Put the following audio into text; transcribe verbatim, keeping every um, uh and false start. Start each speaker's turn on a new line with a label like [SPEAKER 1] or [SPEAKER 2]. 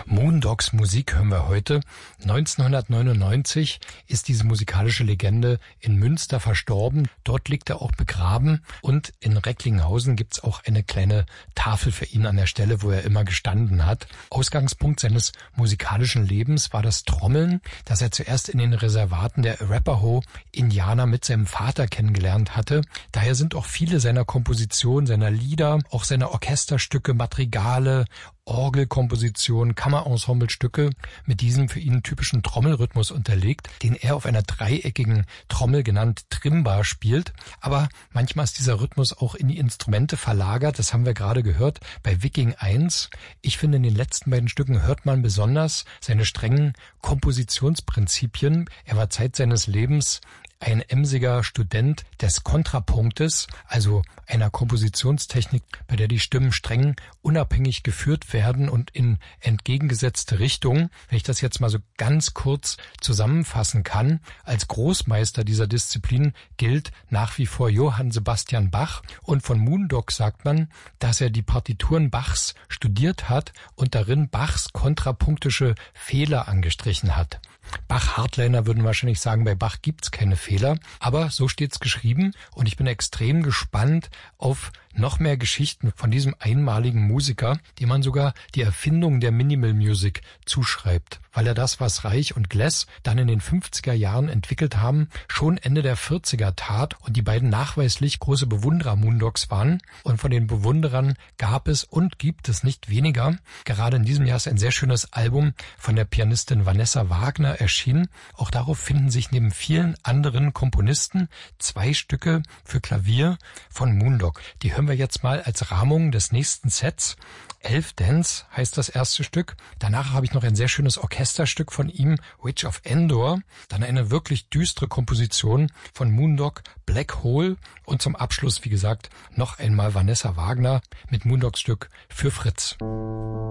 [SPEAKER 1] Moondogs Musik hören wir heute. neunzehnhundertneunundneunzig ist diese musikalische Legende in Münster verstorben. Dort liegt er auch begraben. Und in Recklinghausen gibt's auch eine kleine Tafel für ihn an der Stelle, wo er immer gestanden hat. Ausgangspunkt seines musikalischen Lebens war das Trommeln, das er zuerst in den Reservaten der Arapaho-Indianer mit seinem Vater kennengelernt hatte. Daher sind auch viele seiner Kompositionen, seiner Lieder, auch seiner Orchesterstücke, Madrigale, Orgelkompositionen, Kammerensembelstücke mit diesem für ihn typischen Trommelrhythmus unterlegt, den er auf einer dreieckigen Trommel genannt Trimba spielt. Aber manchmal ist dieser Rhythmus auch in die Instrumente verlagert. Das haben wir gerade gehört bei Viking eins. Ich finde, in den letzten beiden Stücken hört man besonders seine strengen Kompositionsprinzipien. Er war Zeit seines Lebens ein emsiger Student des Kontrapunktes, also einer Kompositionstechnik, bei der die Stimmen streng unabhängig geführt werden und in entgegengesetzte Richtungen. Wenn ich das jetzt mal so ganz kurz zusammenfassen kann, als Großmeister dieser Disziplin gilt nach wie vor Johann Sebastian Bach, und von Moondog sagt man, dass er die Partituren Bachs studiert hat und darin Bachs kontrapunktische Fehler angestrichen hat. Bach-Hardliner würden wahrscheinlich sagen, bei Bach gibt's keine Fehler, aber so steht's geschrieben, und ich bin extrem gespannt auf noch mehr Geschichten von diesem einmaligen Musiker, dem man sogar die Erfindung der Minimal Music zuschreibt, weil er das, was Reich und Glass dann in den fünfziger Jahren entwickelt haben, schon Ende der vierziger tat und die beiden nachweislich große Bewunderer Moondogs waren. Und von den Bewunderern gab es und gibt es nicht weniger. Gerade in diesem Jahr ist ein sehr schönes Album von der Pianistin Vanessa Wagner erschienen. Auch darauf finden sich neben vielen anderen Komponisten zwei Stücke für Klavier von Moondog. Die hören wir jetzt mal als Rahmung des nächsten Sets. Elf Dance heißt das erste Stück. Danach habe ich noch ein sehr schönes Orchesterstück von ihm, Witch of Endor. Dann eine wirklich düstere Komposition von Moondog, Black Hole. Und zum Abschluss, wie gesagt, noch einmal Vanessa Wagner mit Moondogs Stück für Fritz.